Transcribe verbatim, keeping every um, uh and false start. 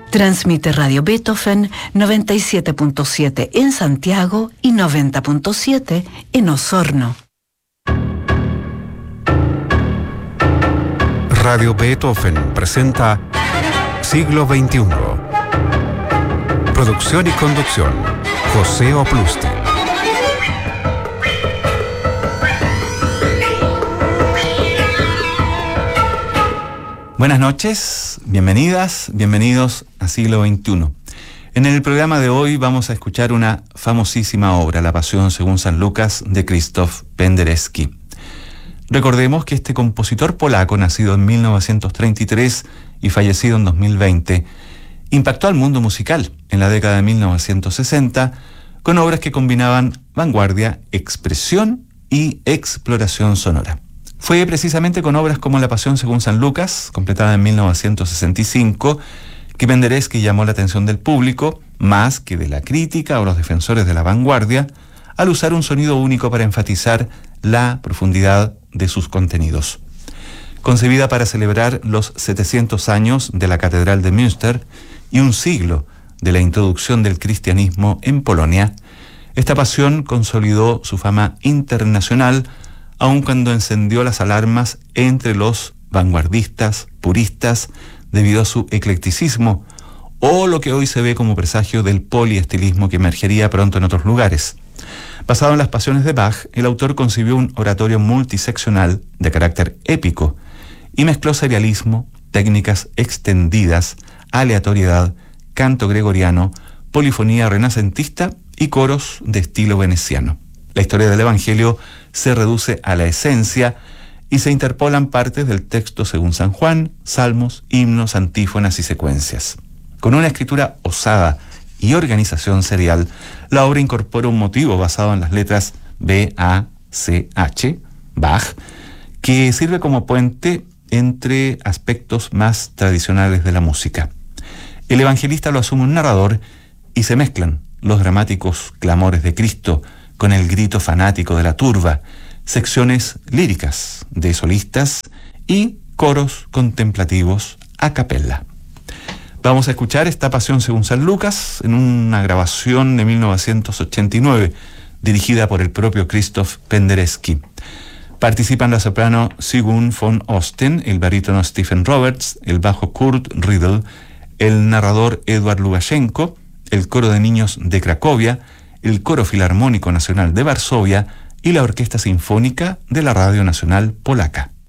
Transmite Radio Beethoven noventa y siete punto siete en Santiago y noventa punto siete en Osorno. Radio Beethoven presenta Siglo veintiuno. Producción y conducción, José Oplustil. Buenas noches, bienvenidas, bienvenidos a Siglo veintiuno. En el programa de hoy vamos a escuchar una famosísima obra, La Pasión según San Lucas, de Krzysztof Penderecki. Recordemos que este compositor polaco, nacido en mil novecientos treinta y tres y fallecido en dos mil veinte, impactó al mundo musical en la década de mil novecientos sesenta con obras que combinaban vanguardia, expresión y exploración sonora. Fue precisamente con obras como La Pasión según San Lucas, completada en mil novecientos sesenta y cinco, que Penderecki llamó la atención del público, más que de la crítica o los defensores de la vanguardia, al usar un sonido único para enfatizar la profundidad de sus contenidos. Concebida para celebrar los setecientos años de la Catedral de Münster y un siglo de la introducción del cristianismo en Polonia, esta pasión consolidó su fama internacional, aun cuando encendió las alarmas entre los vanguardistas, puristas, debido a su eclecticismo, o lo que hoy se ve como presagio del poliestilismo que emergería pronto en otros lugares. Basado en las pasiones de Bach, el autor concibió un oratorio multiseccional de carácter épico y mezcló serialismo, técnicas extendidas, aleatoriedad, canto gregoriano, polifonía renacentista y coros de estilo veneciano. La historia del Evangelio se reduce a la esencia y se interpolan partes del texto según San Juan, salmos, himnos, antífonas y secuencias. Con una escritura osada y organización serial, la obra incorpora un motivo basado en las letras B, A, C, H, Bach, que sirve como puente entre aspectos más tradicionales de la música. El evangelista lo asume un narrador y se mezclan los dramáticos clamores de Cristo con el grito fanático de la turba, secciones líricas de solistas y coros contemplativos a capella. Vamos a escuchar esta Pasión según San Lucas en una grabación de mil novecientos ochenta y nueve, dirigida por el propio Krzysztof Penderecki. Participan la soprano Sigrun von Osten, el barítono Stephen Roberts, el bajo Kurt Riedel, el narrador Eduard Lubashenko, el coro de niños de Cracovia, el Coro Filarmónico Nacional de Varsovia y la Orquesta Sinfónica de la Radio Nacional Polaca.